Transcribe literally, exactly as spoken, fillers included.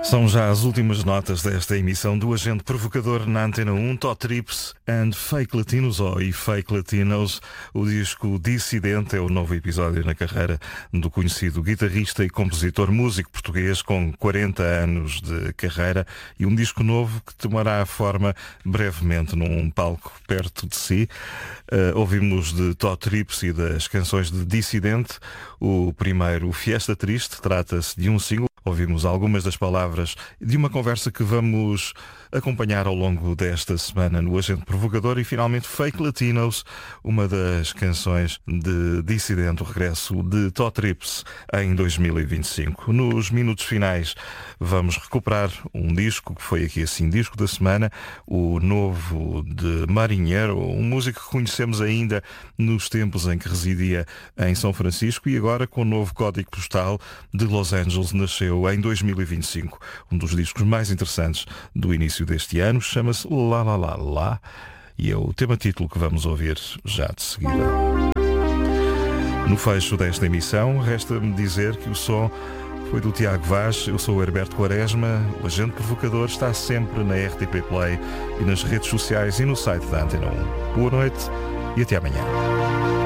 São já as últimas notas desta emissão do Agente Provocador na Antena um, Top Trips and Fake Latinos, ou e Fake Latinos. O disco Dissidente é o novo episódio na carreira do conhecido guitarrista e compositor músico português com quarenta anos de carreira, e um disco novo que tomará forma brevemente num palco perto de si. Uh, ouvimos de Top Trips e das canções de Dissidente. O primeiro, Fiesta Triste, trata-se de um single. Ouvimos algumas das palavras de uma conversa que vamos acompanhar ao longo desta semana no Agente Provocador. E finalmente Fake Latinos, uma das canções de Dissidente, o regresso de Top Trips em dois mil e vinte e cinco. Nos minutos finais vamos recuperar um disco que foi aqui assim, disco da semana, o novo de Marinheiro, um músico que conhecemos ainda nos tempos em que residia em São Francisco e agora com o novo código postal de Los Angeles. Nasceu em dois mil e vinte e cinco, um dos discos mais interessantes do início deste ano, chama-se Lá Lá Lá Lá, e é o tema título que vamos ouvir já de seguida. No fecho desta emissão, resta-me dizer que o som foi do Tiago Vaz. Eu sou o Herberto Quaresma. O Agente Provocador está sempre na R T P Play e nas redes sociais e no site da Antena um. Boa noite e até amanhã.